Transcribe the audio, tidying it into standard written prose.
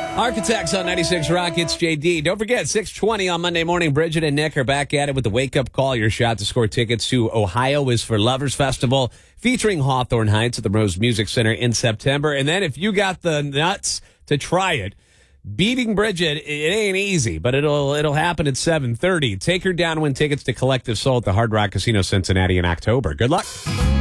Architects on 96 Rock, it's JD. Don't forget, 6:20 on Monday morning, Bridget and Nick are back at it with the wake-up call. Your shot to score tickets to Ohio is for Lovers Festival, featuring Hawthorne Heights at the Rose Music Center in September. And then if you got the nuts to try it, beating Bridget, it ain't easy, but it'll happen at 7:30. Take her down, win tickets to Collective Soul at the Hard Rock Casino Cincinnati in October. Good luck.